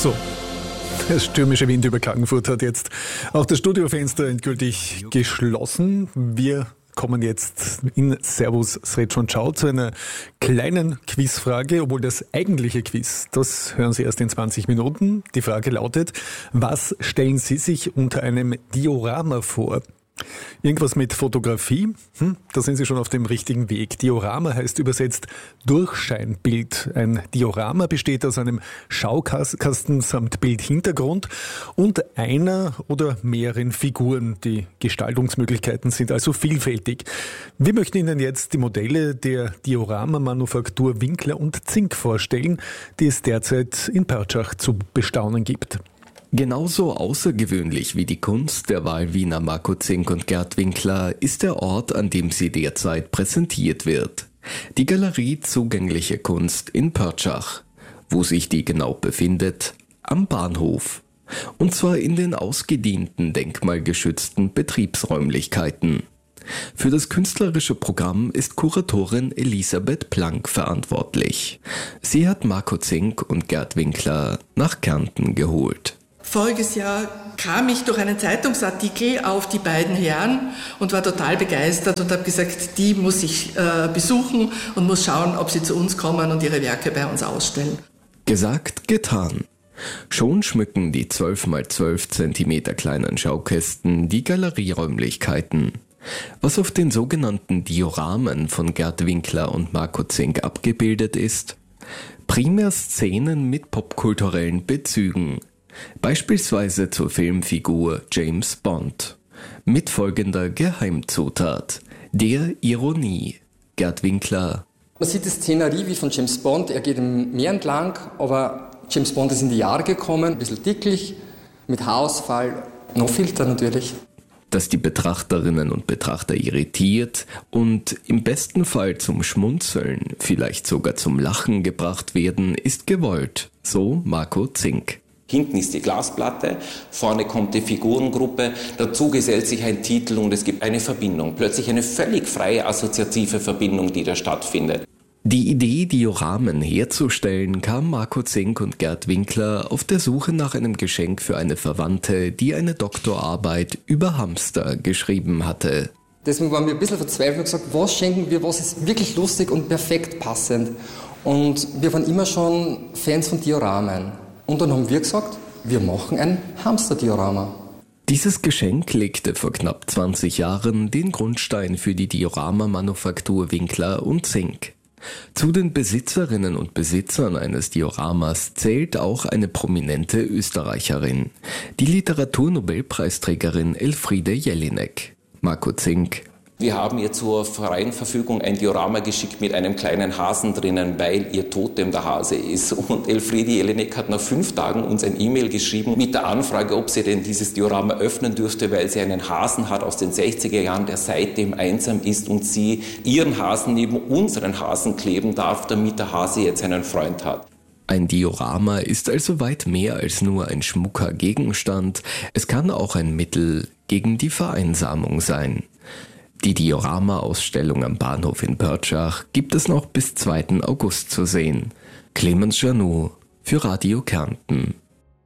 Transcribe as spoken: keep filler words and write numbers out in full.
So, der stürmische Wind über Klagenfurt hat jetzt auch das Studiofenster endgültig geschlossen. Wir kommen jetzt in Servus Srečo und Ciao zu einer kleinen Quizfrage, obwohl das eigentliche Quiz, das hören Sie erst in zwanzig Minuten. Die Frage lautet: Was stellen Sie sich unter einem Diorama vor? Irgendwas mit Fotografie? Hm, da sind Sie schon auf dem richtigen Weg. Diorama heißt übersetzt Durchscheinbild. Ein Diorama besteht aus einem Schaukasten samt Bildhintergrund und einer oder mehreren Figuren. Die Gestaltungsmöglichkeiten sind also vielfältig. Wir möchten Ihnen jetzt die Modelle der Diorama-Manufaktur Winkler und Zink vorstellen, die es derzeit in Pertschach zu bestaunen gibt. Genauso außergewöhnlich wie die Kunst der Wahlwiener Marco Zink und Gerd Winkler ist der Ort, an dem sie derzeit präsentiert wird. Die Galerie Zugängliche Kunst in Pertschach. Wo sich die genau befindet? Am Bahnhof. Und zwar in den ausgedienten denkmalgeschützten Betriebsräumlichkeiten. Für das künstlerische Programm ist Kuratorin Elisabeth Plank verantwortlich. Sie hat Marco Zink und Gerd Winkler nach Kärnten geholt. Voriges Jahr kam ich durch einen Zeitungsartikel auf die beiden Herren und war total begeistert und habe gesagt, die muss ich äh, besuchen und muss schauen, ob sie zu uns kommen und ihre Werke bei uns ausstellen. Gesagt, getan. Schon schmücken die zwölf mal zwölf Zentimeter kleinen Schaukästen die Galerieräumlichkeiten. Was auf den sogenannten Dioramen von Gerd Winkler und Marco Zink abgebildet ist? Primär Szenen mit popkulturellen Bezügen. Beispielsweise zur Filmfigur James Bond. Mit folgender Geheimzutat: der Ironie. Gerd Winkler. Man sieht die Szenerie wie von James Bond. Er geht im Meer entlang, aber James Bond ist in die Jahre gekommen, ein bisschen dicklich, mit Haarausfall, noch Filter natürlich. Dass die Betrachterinnen und Betrachter irritiert und im besten Fall zum Schmunzeln, vielleicht sogar zum Lachen gebracht werden, ist gewollt. So Marco Zink. Hinten ist die Glasplatte, vorne kommt die Figurengruppe, dazu gesellt sich ein Titel und es gibt eine Verbindung. Plötzlich eine völlig freie assoziative Verbindung, die da stattfindet. Die Idee, Dioramen herzustellen, kam Marco Zink und Gerd Winkler auf der Suche nach einem Geschenk für eine Verwandte, die eine Doktorarbeit über Hamster geschrieben hatte. Deswegen waren wir ein bisschen verzweifelt und gesagt, was schenken wir, was ist wirklich lustig und perfekt passend. Und wir waren immer schon Fans von Dioramen. Und dann haben wir gesagt, wir machen ein Hamster-Diorama. Dieses Geschenk legte vor knapp zwanzig Jahren den Grundstein für die Diorama-Manufaktur Winkler und Zink. Zu den Besitzerinnen und Besitzern eines Dioramas zählt auch eine prominente Österreicherin, die Literaturnobelpreisträgerin Elfriede Jelinek. Marco Zink. Wir haben ihr zur freien Verfügung ein Diorama geschickt mit einem kleinen Hasen drinnen, weil ihr Totem der Hase ist. Und Elfriede Jelinek hat nach fünf Tagen uns ein E-Mail geschrieben mit der Anfrage, ob sie denn dieses Diorama öffnen dürfte, weil sie einen Hasen hat aus den sechziger Jahren, der seitdem einsam ist und sie ihren Hasen neben unseren Hasen kleben darf, damit der Hase jetzt einen Freund hat. Ein Diorama ist also weit mehr als nur ein schmucker Gegenstand. Es kann auch ein Mittel gegen die Vereinsamung sein. Die Diorama-Ausstellung am Bahnhof in Pertschach gibt es noch bis zweiten August zu sehen. Clemens Janou für Radio Kärnten.